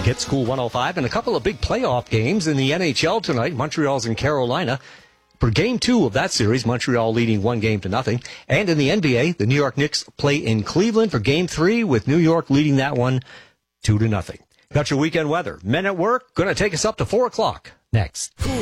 Hits Cool 105, and a couple of big playoff games in the NHL tonight. Montreal's in Carolina for Game 2 of that series, Montreal leading 1-0. And in the NBA, the New York Knicks play in Cleveland for Game 3, with New York leading that one 2-0. Got your weekend weather. Men at Work, going to take us up to 4 o'clock next.